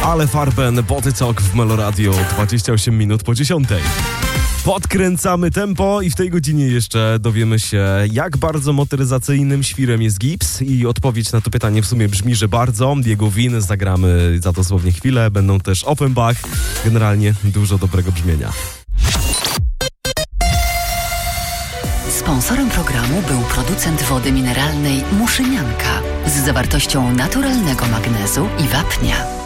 Ale Farben, Body Talk w Meloradio, 28 minut po 10. Podkręcamy tempo i w tej godzinie jeszcze dowiemy się, jak bardzo motoryzacyjnym świrem jest gips, i odpowiedź na to pytanie w sumie brzmi, że bardzo. Jego win zagramy za dosłownie chwilę, będą też Offenbach, generalnie dużo dobrego brzmienia. Sponsorem programu był producent wody mineralnej Muszynianka z zawartością naturalnego magnezu i wapnia.